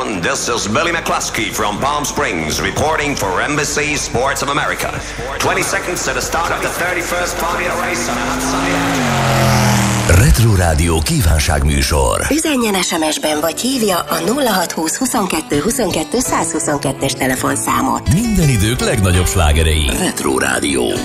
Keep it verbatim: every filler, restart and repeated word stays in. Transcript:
gentlemen, this is Billy McCluskey from Palm Springs reporting for N B C Sports of America. twenty seconds to the start of the thirty-first Formula race on a hot sunny afternoon. Retro Rádió kívánságműsor. Üzenjen es em es-ben vagy hívja a nulla hat húsz huszonkettő huszonkettő száz huszonkettes telefonszámot. Minden idők legnagyobb slágerei. Retro Rádió.